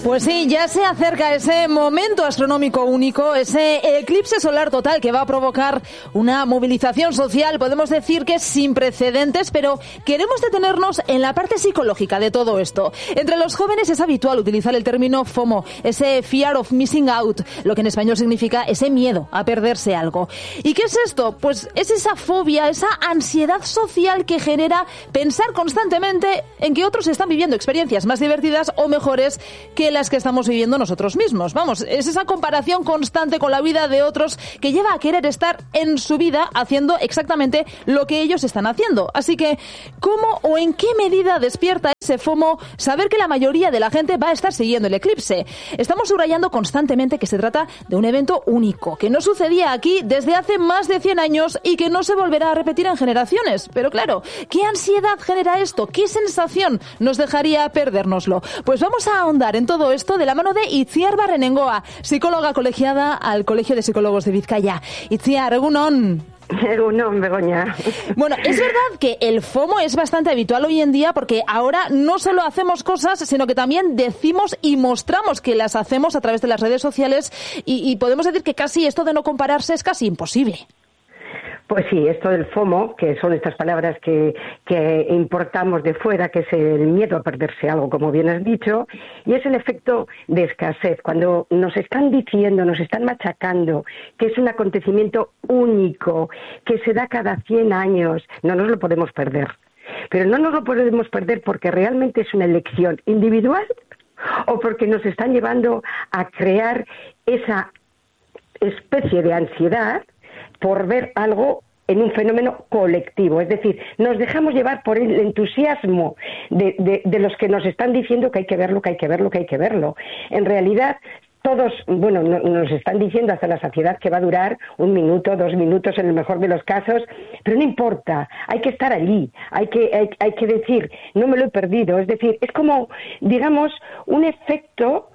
Pues sí, ya se acerca ese momento astronómico único, ese eclipse solar total que va a provocar una movilización social, podemos decir que sin precedentes, pero queremos detenernos en la parte psicológica de todo esto. Entre los jóvenes es habitual utilizar el término FOMO, ese Fear of Missing Out, lo que en español significa ese miedo a perderse algo. ¿Y qué es esto? Pues es esa fobia, esa ansiedad social que genera pensar constantemente en que otros están viviendo experiencias más divertidas o mejores que las que estamos viviendo nosotros mismos. Vamos, es esa comparación constante con la vida de otros que lleva a querer estar en su vida haciendo exactamente lo que ellos están haciendo. Así que, ¿cómo o en qué medida despierta ese FOMO saber que la mayoría de la gente va a estar siguiendo el eclipse? Estamos subrayando constantemente que se trata de un evento único, que no sucedía aquí desde hace más de 100 años y que no se volverá a repetir en generaciones. Pero claro, ¿qué ansiedad genera esto? ¿Qué sensación nos dejaría perdérnoslo? Pues vamos a ahondar en todo esto de la mano de Itziar Barrenengoa, psicóloga colegiada al Colegio de Psicólogos de Vizcaya. Itziar, egunon. Egunon, Begoña. Bueno, es verdad que el FOMO es bastante habitual hoy en día porque ahora no solo hacemos cosas, sino que también decimos y mostramos que las hacemos a través de las redes sociales y podemos decir que casi esto de no compararse es casi imposible. Pues sí, esto del FOMO, que son estas palabras que importamos de fuera, que es el miedo a perderse algo, como bien has dicho, y es el efecto de escasez. Cuando nos están diciendo, nos están machacando que es un acontecimiento único, que se da cada 100 años, no nos lo podemos perder. Pero no nos lo podemos perder porque realmente es una elección individual o porque nos están llevando a crear esa especie de ansiedad por ver algo en un fenómeno colectivo. Es decir, nos dejamos llevar por el entusiasmo de los que nos están diciendo que hay que verlo, que hay que verlo, que hay que verlo. En realidad, todos, bueno, nos están diciendo hasta la saciedad que va a durar 1 minuto, 2 minutos en el mejor de los casos, pero no importa, hay que estar allí, hay que decir, no me lo he perdido. Es decir, es como, digamos, un efecto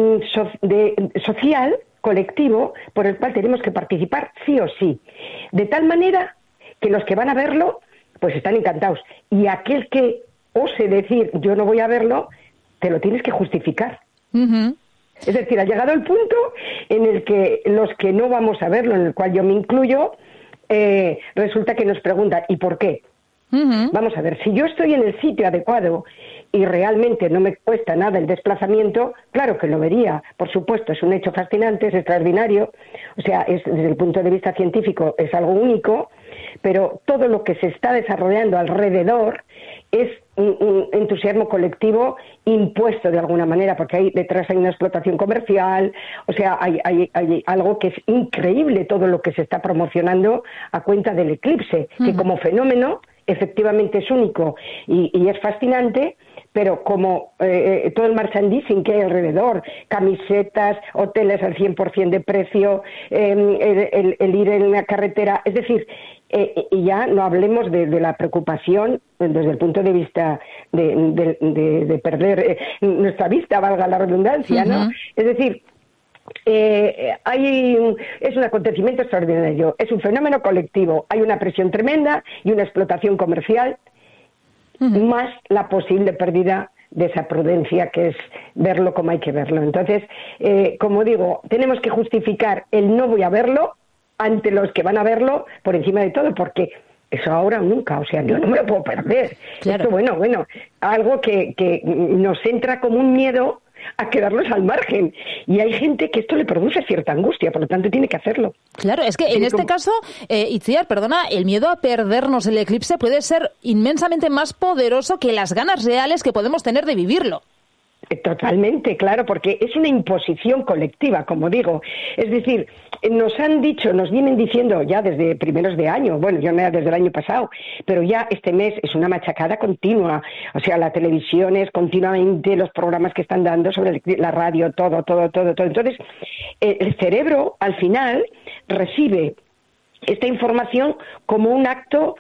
social colectivo por el cual tenemos que participar sí o sí, de tal manera que los que van a verlo pues están encantados y aquel que ose decir yo no voy a verlo, te lo tienes que justificar. Uh-huh. Es decir, ha llegado el punto en el que los que no vamos a verlo, en el cual yo me incluyo, resulta que nos preguntan ¿y por qué? Uh-huh. Vamos a ver, si yo estoy en el sitio adecuado y realmente no me cuesta nada el desplazamiento, claro que lo vería, por supuesto, es un hecho fascinante, es extraordinario, o sea, desde el punto de vista científico es algo único, pero todo lo que se está desarrollando alrededor es un entusiasmo colectivo impuesto de alguna manera, porque detrás hay una explotación comercial, o sea, hay algo que es increíble, todo lo que se está promocionando a cuenta del eclipse, que como fenómeno efectivamente es único y es fascinante, pero como todo el merchandising que hay alrededor, camisetas, hoteles al 100% de precio, el ir en la carretera, es decir, y ya no hablemos de la preocupación desde el punto de vista de perder nuestra vista, valga la redundancia, ¿no? Uh-huh. Es decir, es un acontecimiento extraordinario, es un fenómeno colectivo, hay una presión tremenda y una explotación comercial, uh-huh, más la posible pérdida de esa prudencia que es verlo como hay que verlo. Entonces, como digo, tenemos que justificar el no voy a verlo ante los que van a verlo por encima de todo, porque eso ahora o nunca, o sea, yo no me lo puedo perder. Claro. Esto, bueno, algo que nos entra como un miedo a quedarnos al margen. Y hay gente que esto le produce cierta angustia, por lo tanto tiene que hacerlo. Claro, es que en este caso, Itziar, perdona, el miedo a perdernos el eclipse puede ser inmensamente más poderoso que las ganas reales que podemos tener de vivirlo. Totalmente, claro, porque es una imposición colectiva, como digo. Es decir, nos han dicho, nos vienen diciendo ya desde primeros de año, bueno, yo no desde el año pasado, pero ya este mes es una machacada continua. O sea, la televisión es continuamente, los programas que están dando sobre la radio, todo. Entonces, el cerebro, al final, recibe esta información como un acto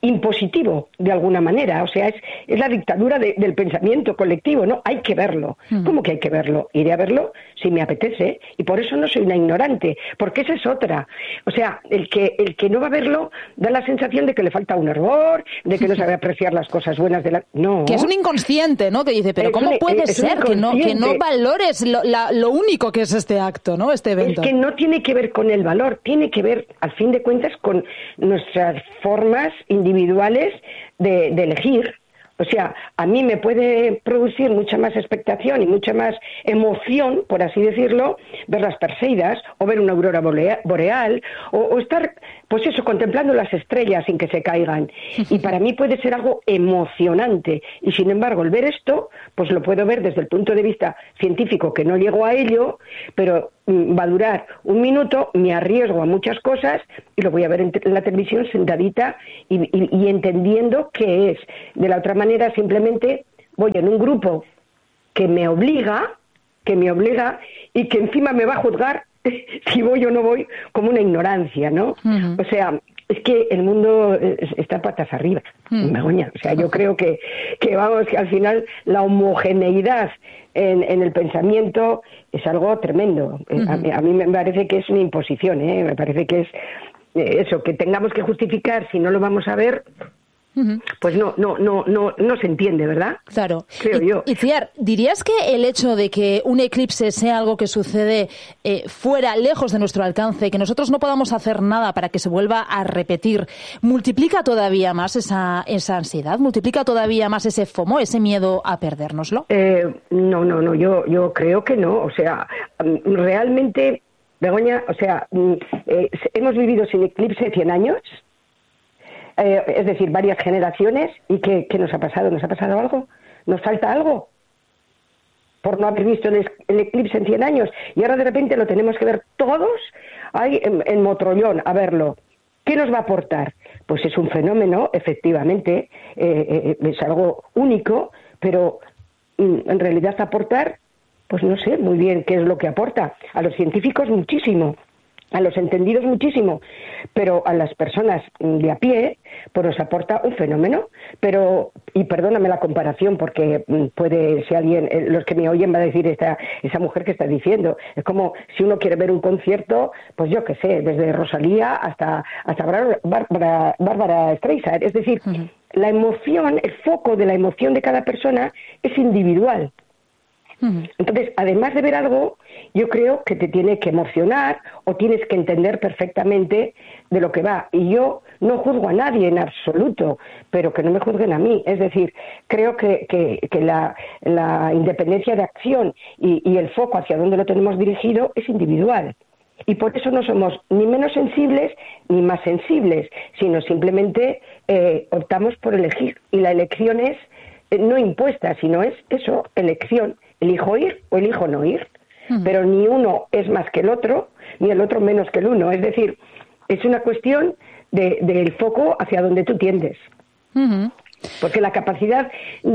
impositivo de alguna manera, o sea, es la dictadura del pensamiento colectivo, ¿no? Hay que verlo. ¿Cómo que hay que verlo? Iré a verlo si me apetece, y por eso no soy una ignorante, porque esa es otra. O sea, el que no va a verlo da la sensación de que le falta un hervor, de que no sabe apreciar las cosas buenas de la... No. Que es un inconsciente, ¿no? Que dice, pero ¿cómo puede ser que no valores lo único que es este acto, ¿no? Este evento. Es que no tiene que ver con el valor, tiene que ver, al fin de cuentas, con nuestras formas individuales de elegir. O sea, a mí me puede producir mucha más expectación y mucha más emoción, por así decirlo, ver las Perseidas o ver una aurora boreal o estar, pues eso, contemplando las estrellas sin que se caigan. Y para mí puede ser algo emocionante. Y sin embargo, el ver esto, pues lo puedo ver desde el punto de vista científico, que no llego a ello, pero va a durar un minuto, me arriesgo a muchas cosas y lo voy a ver en la televisión sentadita y entendiendo qué es. De la otra manera, simplemente voy en un grupo que me obliga y que encima me va a juzgar si voy o no voy como una ignorancia, ¿no? Uh-huh. O sea, es que el mundo está patas arriba, Begoña. O sea, yo creo que vamos, que al final la homogeneidad en el pensamiento es algo tremendo. A mí me parece que es una imposición, me parece que es eso, que tengamos que justificar si no lo vamos a ver. Pues no se entiende, ¿verdad? Claro. Creo yo. Itziar, ¿dirías que el hecho de que un eclipse sea algo que sucede fuera, lejos de nuestro alcance, que nosotros no podamos hacer nada para que se vuelva a repetir, multiplica todavía más esa ansiedad, multiplica todavía más ese FOMO, ese miedo a perdérnoslo? No, yo creo que no. O sea, realmente, Begoña, o sea, hemos vivido sin eclipse 100 años. Es decir, varias generaciones, ¿y qué nos ha pasado? ¿Nos ha pasado algo? ¿Nos falta algo? Por no haber visto el eclipse en 100 años, y ahora de repente lo tenemos que ver todos ahí en motrollón a verlo. ¿Qué nos va a aportar? Pues es un fenómeno, efectivamente, es algo único, pero en realidad aportar, pues no sé muy bien qué es lo que aporta. A los científicos muchísimo, a los entendidos muchísimo, pero a las personas de a pie, pues nos aporta un fenómeno. Pero, y perdóname la comparación, porque puede, si alguien, los que me oyen va a decir, esa mujer que está diciendo, es como si uno quiere ver un concierto, pues yo qué sé, desde Rosalía hasta Bárbara Streisand. Es decir, la emoción, el foco de la emoción de cada persona es individual. Entonces, además de ver algo, yo creo que te tiene que emocionar o tienes que entender perfectamente de lo que va. Y yo no juzgo a nadie en absoluto, pero que no me juzguen a mí. Es decir, creo que la independencia de acción y el foco hacia donde lo tenemos dirigido es individual. Y por eso no somos ni menos sensibles ni más sensibles, sino simplemente optamos por elegir. Y la elección es no impuesta, sino es eso, elección. Elijo ir o elijo no ir, pero ni uno es más que el otro, ni el otro menos que el uno. Es decir, es una cuestión del foco hacia donde tú tiendes. Porque la capacidad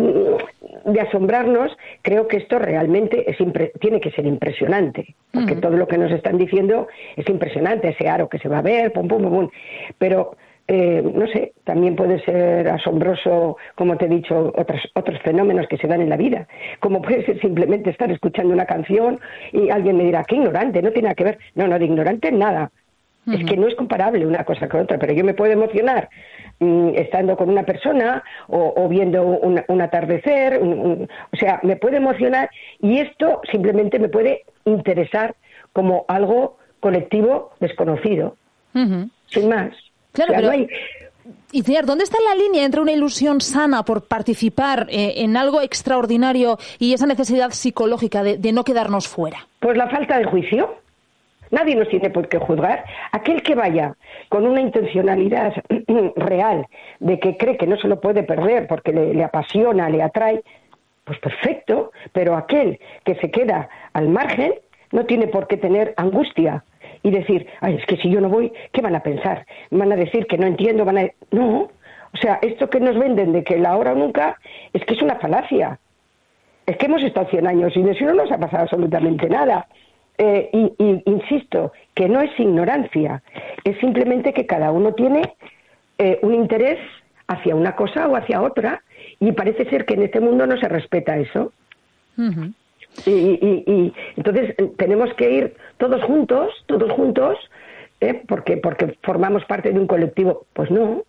de asombrarnos, creo que esto realmente tiene que ser impresionante, porque todo lo que nos están diciendo es impresionante, ese aro que se va a ver, pum, pum, pum, pum. Pero no sé, también puede ser asombroso, como te he dicho, otros fenómenos que se dan en la vida, como puede ser simplemente estar escuchando una canción y alguien me dirá, qué ignorante, no tiene nada que ver. No, de ignorante nada. Es que no es comparable una cosa con otra, pero yo me puedo emocionar estando con una persona o viendo un atardecer, o sea, me puede emocionar, y esto simplemente me puede interesar como algo colectivo desconocido, sin más. Claro, o sea, pero... no hay... Itziar, ¿dónde está la línea entre una ilusión sana por participar en algo extraordinario y esa necesidad psicológica de no quedarnos fuera? Pues la falta de juicio. Nadie nos tiene por qué juzgar. Aquel que vaya con una intencionalidad real de que cree que no se lo puede perder porque le apasiona, le atrae, pues perfecto. Pero aquel que se queda al margen no tiene por qué tener angustia y decir, ay, es que si yo no voy, ¿qué van a pensar? Van a decir que no entiendo, No, o sea, esto que nos venden de que la hora o nunca, es que es una falacia. Es que hemos estado 100 años y de eso no nos ha pasado absolutamente nada. Y insisto, que no es ignorancia, es simplemente que cada uno tiene un interés hacia una cosa o hacia otra, y parece ser que en este mundo no se respeta eso. Ujú. Y entonces tenemos que ir todos juntos, porque formamos parte de un colectivo. Pues no.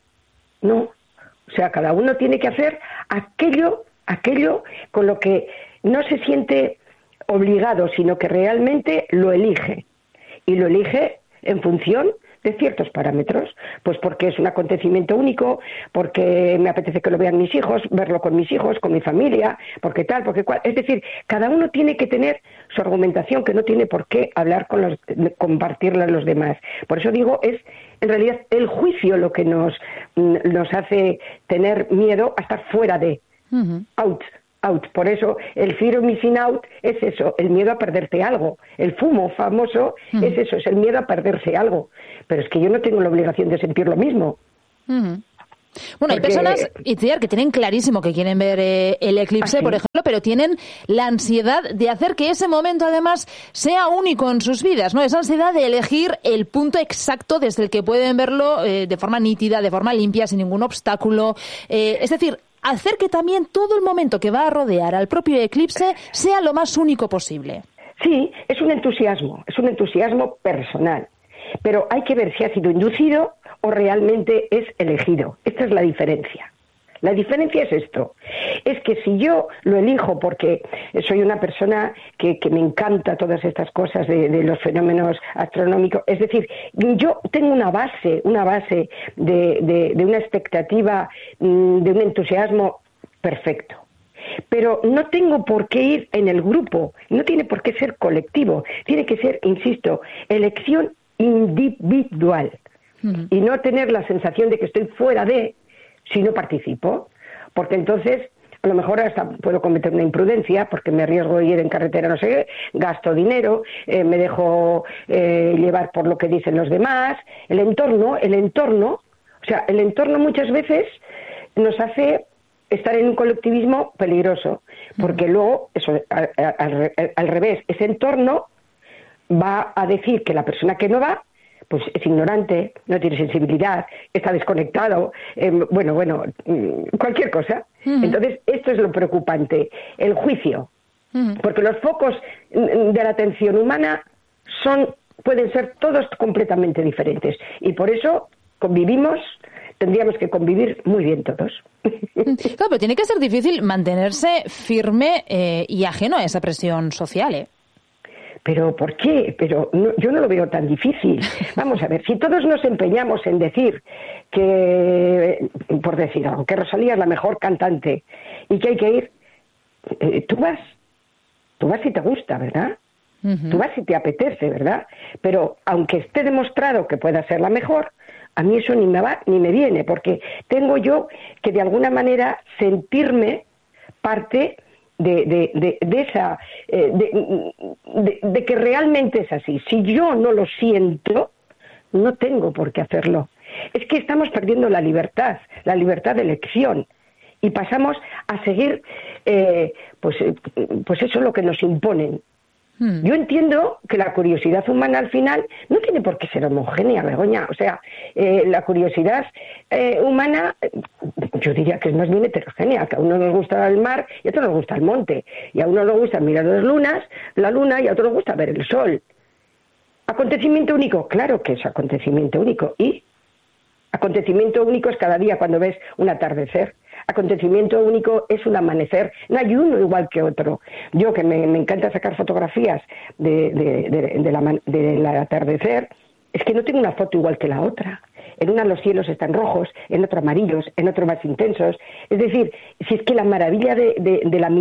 O sea, cada uno tiene que hacer aquello con lo que no se siente obligado, sino que realmente lo elige. Y lo elige en función de ciertos parámetros, pues porque es un acontecimiento único, porque me apetece que lo vean mis hijos, verlo con mis hijos, con mi familia, porque tal, porque cual. Es decir, cada uno tiene que tener su argumentación, que no tiene por qué compartirla a los demás. Por eso digo, es en realidad el juicio lo que nos hace tener miedo a estar fuera de, out. Por eso el fear of missing out es eso, el miedo a perderte algo. El FOMO famoso es eso, es el miedo a perderse algo. Pero es que yo no tengo la obligación de sentir lo mismo. Bueno, porque hay personas, Itziar, que tienen clarísimo que quieren ver el eclipse, ¿sí? por ejemplo, pero tienen la ansiedad de hacer que ese momento, además, sea único en sus vidas, ¿no? Esa ansiedad de elegir el punto exacto desde el que pueden verlo de forma nítida, de forma limpia, sin ningún obstáculo. Es decir, hacer que también todo el momento que va a rodear al propio eclipse sea lo más único posible. Sí, es un entusiasmo personal, pero hay que ver si ha sido inducido o realmente es elegido. Esta es la diferencia. La diferencia es esto, es que si yo lo elijo porque soy una persona que me encanta todas estas cosas de los fenómenos astronómicos, es decir, yo tengo una base de una expectativa, de un entusiasmo perfecto. Pero no tengo por qué ir en el grupo, no tiene por qué ser colectivo, tiene que ser, insisto, elección individual y no tener la sensación de que estoy fuera de si no participo, porque entonces a lo mejor hasta puedo cometer una imprudencia porque me arriesgo a ir en carretera, no sé qué, gasto dinero, me dejo llevar por lo que dicen los demás. El entorno muchas veces nos hace estar en un colectivismo peligroso, porque luego, eso al revés, ese entorno va a decir que la persona que no va pues es ignorante, no tiene sensibilidad, está desconectado, cualquier cosa. Entonces, esto es lo preocupante, el juicio, porque los focos de la atención humana pueden ser todos completamente diferentes, y por eso tendríamos que convivir muy bien todos. Claro, pero tiene que ser difícil mantenerse firme y ajeno a esa presión social, ¿eh? ¿Pero por qué? Yo no lo veo tan difícil. Vamos a ver, si todos nos empeñamos en decir que, por decir algo, que Rosalía es la mejor cantante y que hay que ir, tú vas si te gusta, ¿verdad? Tú vas si te apetece, ¿verdad? Pero aunque esté demostrado que pueda ser la mejor, a mí eso ni me va ni me viene, porque tengo yo que de alguna manera sentirme parte de que realmente es así. Si yo no lo siento, no tengo por qué hacerlo. Es que estamos perdiendo la libertad de elección, y pasamos a seguir pues eso es lo que nos imponen. Yo entiendo que la curiosidad humana al final no tiene por qué ser homogénea, Begoña. O sea, la curiosidad humana, yo diría que es más bien heterogénea, que a uno nos gusta el mar y a otro nos gusta el monte, y a uno le gusta mirar la luna, y a otro le gusta ver el sol. ¿Acontecimiento único? Claro que es acontecimiento único. ¿Y? Acontecimiento único es cada día cuando ves un atardecer. Acontecimiento único es un amanecer. No hay uno igual que otro. Yo, que me encanta sacar fotografías del atardecer, es que no tengo una foto igual que la otra. En una los cielos están rojos, en otro amarillos, en otro más intensos. Es decir, si es que la maravilla de la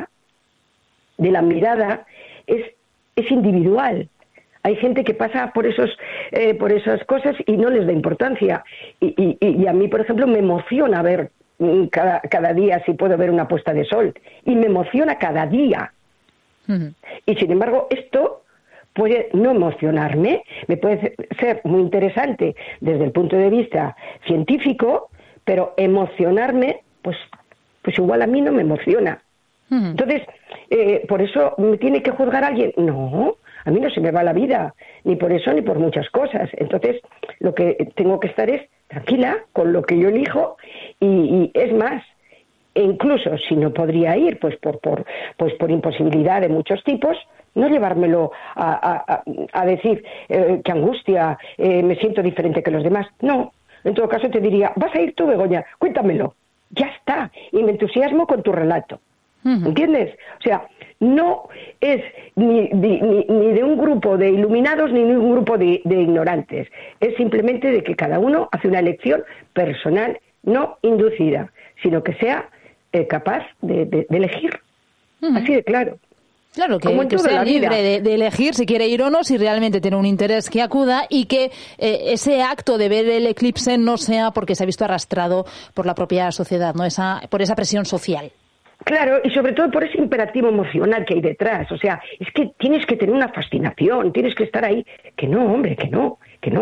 mirada es individual. Hay gente que pasa por esas cosas y no les da importancia. Y a mí, por ejemplo, me emociona ver cada día si puedo ver una puesta de sol. Y me emociona cada día. Y sin embargo, esto puede no emocionarme, me puede ser muy interesante desde el punto de vista científico, pero emocionarme, pues igual a mí no me emociona. Entonces, ¿por eso me tiene que juzgar alguien? No, a mí no se me va la vida, ni por eso ni por muchas cosas. Entonces, lo que tengo que estar es tranquila, con lo que yo elijo, y es más, e incluso si no podría ir, pues por imposibilidad de muchos tipos, no llevármelo a decir qué angustia, me siento diferente que los demás. No, en todo caso te diría, ¿vas a ir tú, Begoña? Cuéntamelo. Ya está. Y me entusiasmo con tu relato. ¿Entiendes? O sea, no es ni de un grupo de iluminados ni de un grupo de ignorantes. Es simplemente de que cada uno hace una elección personal, no inducida, sino que sea capaz de elegir. Así de claro. Claro, que sea libre de elegir si quiere ir o no, si realmente tiene un interés que acuda, y que ese acto de ver el eclipse no sea porque se ha visto arrastrado por la propia sociedad, no por esa presión social. Claro, y sobre todo por ese imperativo emocional que hay detrás. O sea, es que tienes que tener una fascinación, tienes que estar ahí. Que no, hombre, que no.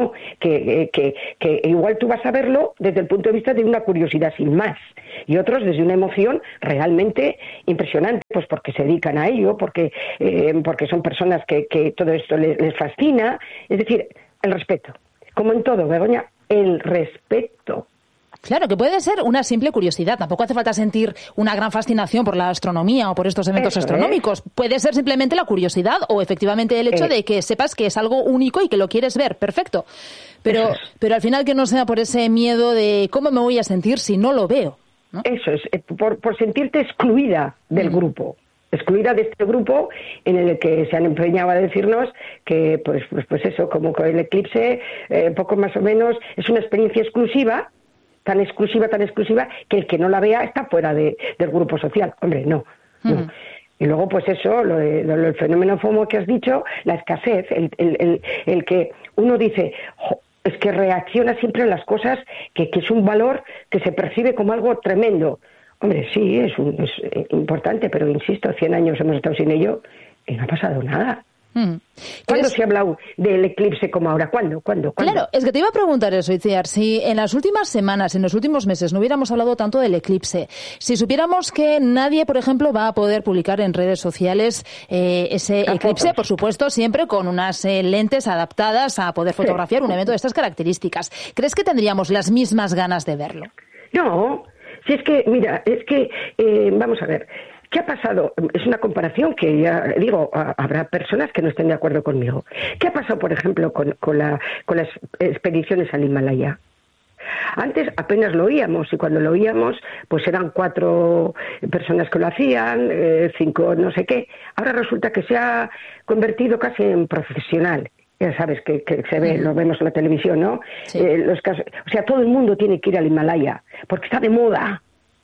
Que igual tú vas a verlo desde el punto de vista de una curiosidad sin más. Y otros desde una emoción realmente impresionante, pues porque se dedican a ello, porque son personas que todo esto les fascina. Es decir, el respeto. Como en todo, Begoña, el respeto. Claro, que puede ser una simple curiosidad. Tampoco hace falta sentir una gran fascinación por la astronomía o por estos eventos astronómicos. Puede ser simplemente la curiosidad o efectivamente el hecho de que sepas que es algo único y que lo quieres ver. Perfecto. Pero al final que no sea por ese miedo de cómo me voy a sentir si no lo veo, ¿no? Eso es, por sentirte excluida del grupo. Excluida de este grupo en el que se han empeñado a decirnos que, pues eso, como que el eclipse, poco más o menos, es una experiencia exclusiva, tan exclusiva, que el que no la vea está fuera del grupo social. Hombre, no. Y luego, pues eso, el fenómeno FOMO que has dicho, la escasez, el que uno dice, es que reacciona siempre a las cosas, que es un valor que se percibe como algo tremendo. Hombre, sí, es importante, pero insisto, 100 años hemos estado sin ello y no ha pasado nada. ¿Cuándo se ha hablado del eclipse como ahora? ¿Cuándo? Claro, es que te iba a preguntar eso, Itziar, si en las últimas semanas, en los últimos meses, no hubiéramos hablado tanto del eclipse, si supiéramos que nadie, por ejemplo, va a poder publicar en redes sociales ese eclipse, por supuesto, siempre con unas lentes adaptadas a poder fotografiar un evento de estas características, ¿crees que tendríamos las mismas ganas de verlo? No, si es que, mira, vamos a ver. ¿Qué ha pasado? Es una comparación que ya digo, habrá personas que no estén de acuerdo conmigo. ¿Qué ha pasado, por ejemplo, con las expediciones al Himalaya? Antes apenas lo oíamos, y cuando lo oíamos, pues eran 4 personas que lo hacían, 5 no sé qué. Ahora resulta que se ha convertido casi en profesional. Ya sabes que se ve, lo vemos en la televisión, ¿no? Sí. Los casos, o sea, todo el mundo tiene que ir al Himalaya, porque está de moda.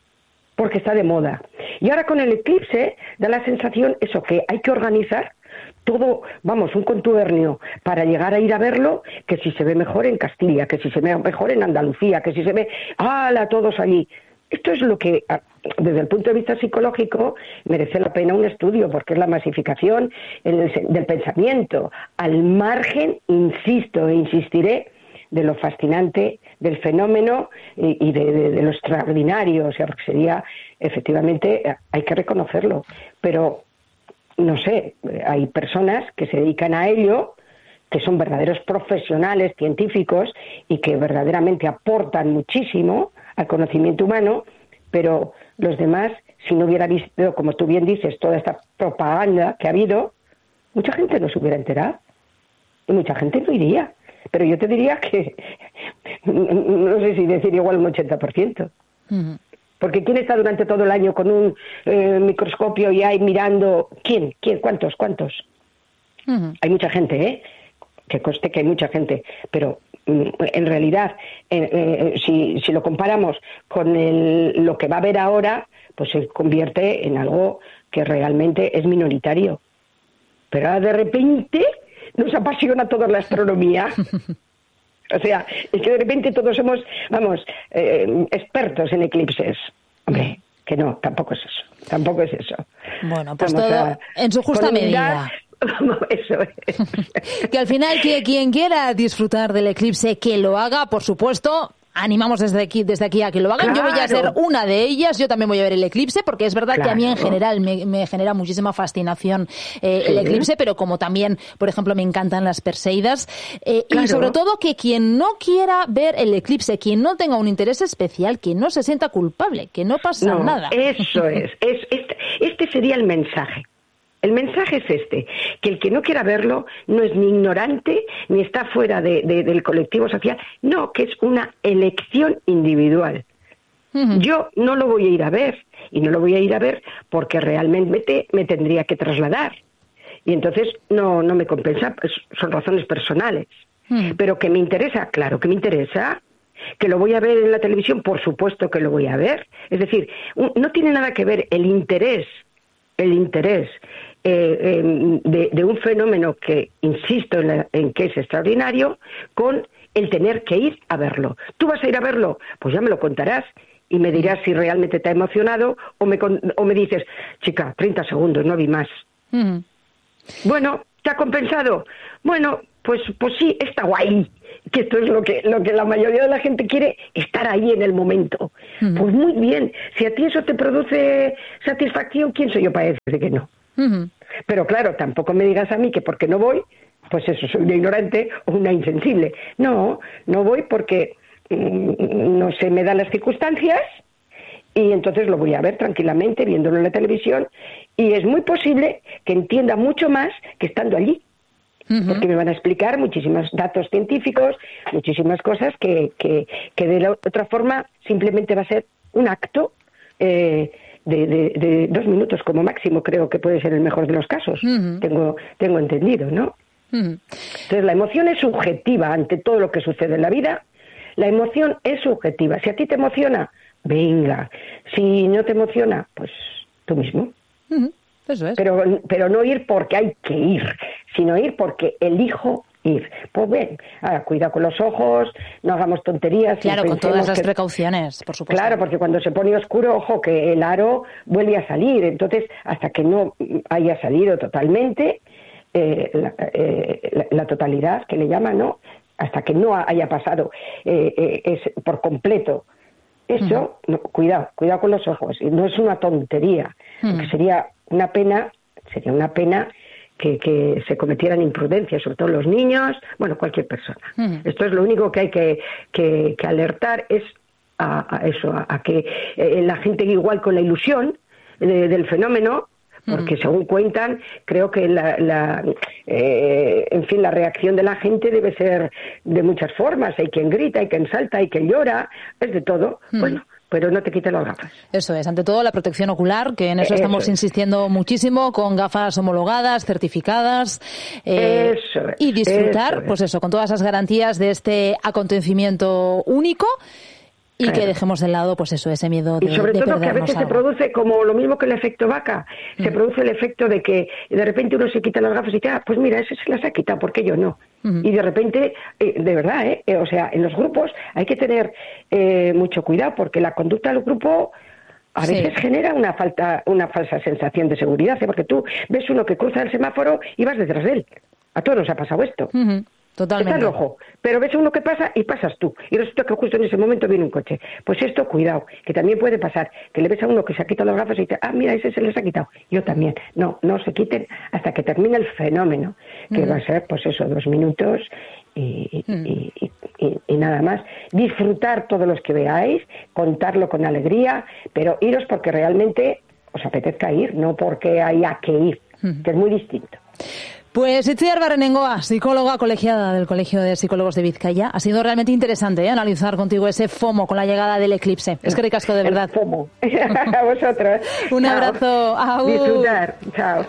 Y ahora con el eclipse da la sensación eso, que hay que organizar todo, un contubernio para llegar a ir a verlo, que si se ve mejor en Castilla, que si se ve mejor en Andalucía, que si se ve, ¡hala!, todos allí. Esto es lo que, desde el punto de vista psicológico, merece la pena un estudio, porque es la masificación del pensamiento, al margen, insisto e insistiré, de lo fascinante del fenómeno y de lo extraordinario, o sea, porque sería, efectivamente, hay que reconocerlo, pero, no sé, hay personas que se dedican a ello, que son verdaderos profesionales científicos y que verdaderamente aportan muchísimo al conocimiento humano, pero los demás, si no hubiera visto, como tú bien dices, toda esta propaganda que ha habido, mucha gente no se hubiera enterado y mucha gente no iría. Pero yo te diría que, no sé si decir igual un 80%. Porque ¿quién está durante todo el año con un microscopio y ahí mirando? ¿Quién? ¿Cuántos? Hay mucha gente, que conste que hay mucha gente, pero en realidad, si lo comparamos con lo que va a haber ahora, pues se convierte en algo que realmente es minoritario. Pero ahora de repente nos apasiona toda la astronomía. O sea, es que de repente todos somos, expertos en eclipses. Hombre, que no, tampoco es eso. Bueno, pues todo en su justa medida. Eso es. Que al final quien quiera disfrutar del eclipse, que lo haga, por supuesto, animamos desde aquí a que lo hagan. Claro. Yo voy a ser una de ellas. Yo también voy a ver el eclipse, porque es verdad que a mí en general me genera muchísima fascinación el eclipse, pero como también, por ejemplo, me encantan las Perseidas. Y sobre todo que quien no quiera ver el eclipse, quien no tenga un interés especial, que no se sienta culpable, que no pasa nada. Eso es. Este sería el mensaje. El mensaje es que el que no quiera verlo no es ni ignorante ni está fuera del colectivo social, no, que es una elección individual. Yo no lo voy a ir a ver, y no lo voy a ir a ver porque realmente me tendría que trasladar. Y entonces no me compensa, pues, son razones personales. Pero que me interesa, claro que me interesa. Que lo voy a ver en la televisión, por supuesto que lo voy a ver. Es decir, no tiene nada que ver el interés de un fenómeno que, insisto en que es extraordinario, con el tener que ir a verlo. ¿Tú vas a ir a verlo? Pues ya me lo contarás y me dirás si realmente te ha emocionado o me dices, chica, 30 segundos, no vi más. Bueno, ¿te ha compensado? Bueno, pues sí, está guay. Que esto es lo que la mayoría de la gente quiere, estar ahí en el momento. Pues muy bien, si a ti eso te produce satisfacción, ¿quién soy yo para decirte que no? Pero claro, tampoco me digas a mí que porque no voy, pues eso, soy una ignorante o una insensible. No voy porque no se me dan las circunstancias y entonces lo voy a ver tranquilamente viéndolo en la televisión, y es muy posible que entienda mucho más que estando allí. Porque me van a explicar muchísimos datos científicos, muchísimas cosas que de la otra forma simplemente va a ser un acto de 2 minutos como máximo, creo que puede ser el mejor de los casos. Tengo entendido, ¿no? Entonces la emoción es subjetiva ante todo lo que sucede en la vida. La emoción es subjetiva. Si a ti te emociona, venga. Si no te emociona, pues tú mismo. Eso es. Pero no ir porque hay que ir, sino ir porque elijo ir. Pues bien, cuidado con los ojos, no hagamos tonterías. Claro, con todas las precauciones, por supuesto. Claro, porque cuando se pone oscuro, ojo, que el aro vuelve a salir. Entonces, hasta que no haya salido totalmente, la totalidad, que le llaman, ¿no? Hasta que no haya pasado es por completo. Eso, cuidado con los ojos. No es una tontería, porque sería una pena que se cometieran imprudencias, sobre todo los niños, bueno, cualquier persona. Esto es lo único que hay que alertar, es a eso, a que la gente, igual con la ilusión del fenómeno, porque según cuentan, creo que la reacción de la gente debe ser de muchas formas. Hay quien grita, hay quien salta, hay quien llora, es de todo. Bueno, pero no te quites las gafas. Eso es, ante todo la protección ocular, que en eso estamos insistiendo muchísimo, con gafas homologadas, certificadas, y disfrutar, pues eso, con todas las garantías de este acontecimiento único. Y que dejemos de lado, pues eso, ese miedo de y sobre todo que a veces se produce como lo mismo que el efecto vaca, se produce el efecto de que de repente uno se quita las gafas y dice, pues mira, ese se las ha quitado, ¿por qué yo no? Y de repente, de verdad, o sea, en los grupos hay que tener mucho cuidado, porque la conducta del grupo a veces genera una falsa sensación de seguridad, porque tú ves uno que cruza el semáforo y vas detrás de él. A todos nos ha pasado esto. Totalmente. Está rojo, pero ves a uno que pasa y pasas tú. Y resulta que justo en ese momento viene un coche. Pues esto, cuidado, que también puede pasar. Que le ves a uno que se ha quitado las gafas y dice, mira, ese se les ha quitado. Yo también. No se quiten hasta que termine el fenómeno, que va a ser, pues eso, 2 minutos y nada más. Disfrutar todos los que veáis, contarlo con alegría, pero iros porque realmente os apetezca ir, no porque haya que ir, que es muy distinto. Pues Itziar Barrenengoa, psicóloga colegiada del Colegio de Psicólogos de Vizcaya. Ha sido realmente interesante analizar contigo ese FOMO con la llegada del eclipse. Es que ricasco, de verdad. El FOMO. A vosotros. Un abrazo. Agur. Disfrutar. Chao.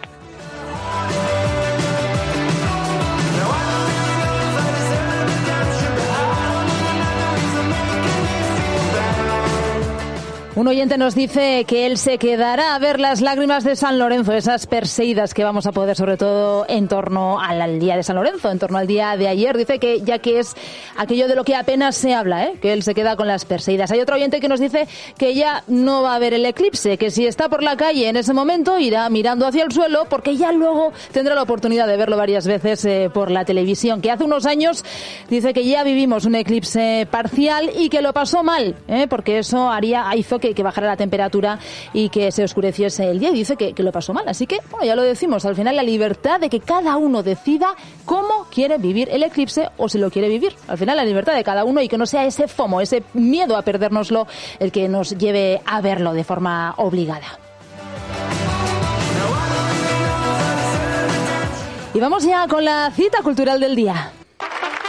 Un oyente nos dice que él se quedará a ver las lágrimas de San Lorenzo, esas perseidas que vamos a poder, sobre todo en torno al día de San Lorenzo, en torno al día de ayer. Dice que ya que es aquello de lo que apenas se habla, que él se queda con las perseidas. Hay otro oyente que nos dice que ya no va a ver el eclipse, que si está por la calle en ese momento irá mirando hacia el suelo porque ya luego tendrá la oportunidad de verlo varias veces por la televisión. Que hace unos años dice que ya vivimos un eclipse parcial y que lo pasó mal, porque eso hizo que bajara la temperatura y que se oscureciese el día, y dice que lo pasó mal. Así que, bueno, ya lo decimos, al final la libertad de que cada uno decida cómo quiere vivir el eclipse o si lo quiere vivir. Al final la libertad de cada uno y que no sea ese FOMO, ese miedo a perdérnoslo el que nos lleve a verlo de forma obligada. Y vamos ya con la cita cultural del día.